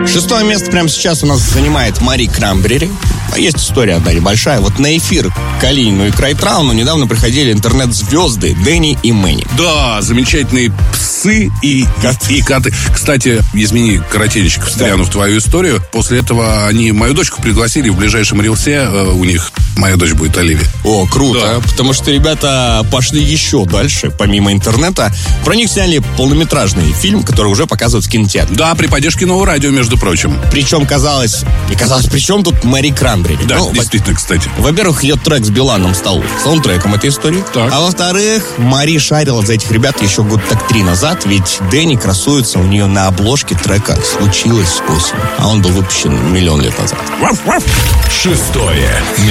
6-е место прямо сейчас у нас занимает Мари Краймбрери. Есть история одна небольшая. Вот на эфир Калинину и Крайтрауну недавно приходили интернет-звезды Дэнни и Мэнни. Да, замечательные псы и коты. Кстати, измени коротенечко, встряну в твою историю. После этого они мою дочку пригласили в ближайшем рилсе. У них моя дочь будет Оливия. О, круто, да. Потому что ребята пошли еще дальше, помимо интернета. Про них сняли полнометражный фильм, который уже показывают в кинотеатре. Да, при поддержке Нового радио, между причем. Причем казалось, при чем тут Мари Краймбрери? Да, действительно, кстати. Во-первых, ее трек с Биланом стал саундтреком этой истории. Так. А во-вторых, Мари шарила за этих ребят еще год так 3 назад, ведь Дэнни красуется у нее на обложке трека «Случилось осень», а он был выпущен 1 000 000 лет назад. 6-е